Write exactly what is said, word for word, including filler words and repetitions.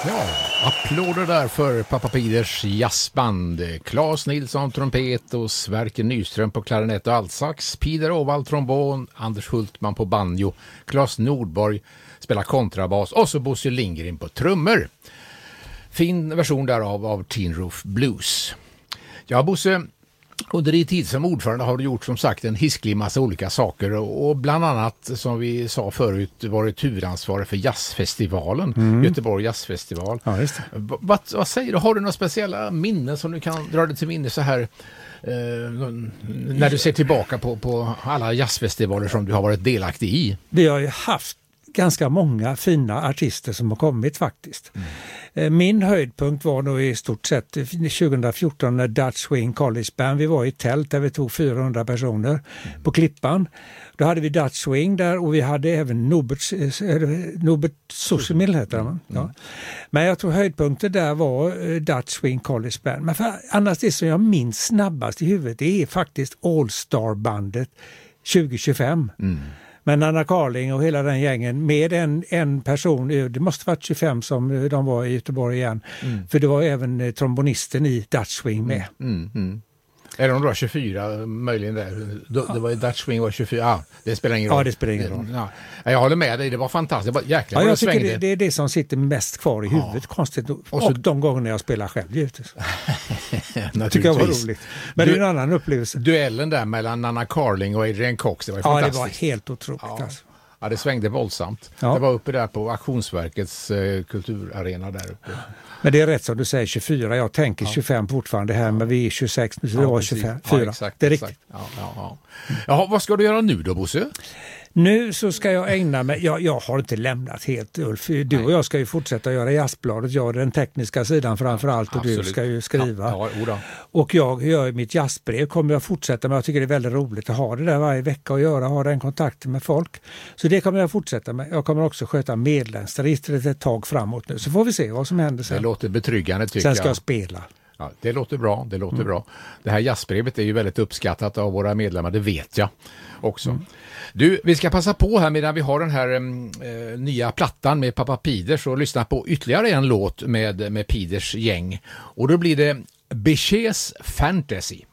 Ja, applåder där för Pappa Piders jazzband. Claes Nilsson trumpet och Sverker Nyström på klarinett och altsax, Pider Åvall trombon, Anders Hultman på banjo, Claes Nordborg spelar kontrabas och så Bosse Lindgren på trummor. Fin version därav av Tin Roof Blues. Ja, Bosse, under din tid som ordförande har du gjort som sagt en hisklig massa olika saker och bland annat, som vi sa förut, varit huvudansvarig för jazzfestivalen, mm. Göteborg jazzfestival. Ja, just det. V- vad, vad säger du? Har du några speciella minnen som du kan dra dig till minne så här eh, när du ser tillbaka på, på alla jazzfestivaler som du har varit delaktig i? Vi har ju haft ganska många fina artister som har kommit faktiskt. Mm. Min höjdpunkt var nog i stort sett tjugohundrafjorton när Dutch Swing College Band, vi var i ett tält där vi tog fyrahundra personer mm. på Klippan. Då hade vi Dutch Swing där och vi hade även Nobert, Nobert Sushimil heter det. Mm. Ja. Men jag tror höjdpunkten där var Dutch Swing College Band. Men för, annars det som jag minns snabbast i huvudet det är faktiskt All Star-bandet tjugo tjugofem. Mm. Men Nanna Carling och hela den gängen med en, en person, det måste varit tjugofem som de var i Göteborg igen. Mm. För det var även trombonisten i Dutch Swing med. Mm, mm. Är de då tjugofyra möjligen där? Det var ju Dutch Swing var tjugofyra. Ja, det spelar ingen roll. Ja, det spelar ingen roll. Ja. Jag håller med dig, det var fantastiskt. Det var jäkla ja, jag det tycker svängde. det, det är det som sitter mest kvar i huvudet. Ja. Konstigt. Och, och, så, och de gångerna jag spelar själv givetvis. Tycker jag var roligt. Men du, det är en annan upplevelse. Duellen där mellan Nanna Carling och Adrian Cox, det var ju ja, fantastiskt. Ja, det var helt otroligt. Ja. Alltså. Ja, det svängde våldsamt. Ja. Det var uppe där på Auktionsverkets eh, kulturarena där uppe. Men det är rätt som du säger, tjugofyra. Jag tänker ja. tjugofem fortfarande här, men vi är tjugosex nu, så det ja, var tjugofyra. Ja, exakt, det är exakt. riktigt. Ja, ja, ja. Jaha, vad ska du göra nu då, Bosse? Nu så ska jag ägna mig, jag, jag har inte lämnat helt Ulf, du Nej. och jag ska ju fortsätta göra Jazzbladet, jag den tekniska sidan framförallt och Absolut. Du ska ju skriva. Ja, ja, och jag gör mitt jazzbrev, kommer jag fortsätta med, jag tycker det är väldigt roligt att ha det där varje vecka och göra, ha den kontakten med folk. Så det kommer jag fortsätta med. Jag kommer också sköta medlemsregistret ett tag framåt nu, så får vi se vad som händer sen. Det låter betryggande tycker jag. Sen ska jag, jag spela. Ja, det låter bra, det låter mm. bra. Det här jazzbrevet är ju väldigt uppskattat av våra medlemmar, det vet jag också. Mm. Du, vi ska passa på här medan vi har den här eh, nya plattan med Pappa Piders och lyssna på ytterligare en låt med, med Piders gäng. Och då blir det Bichets Fantasy.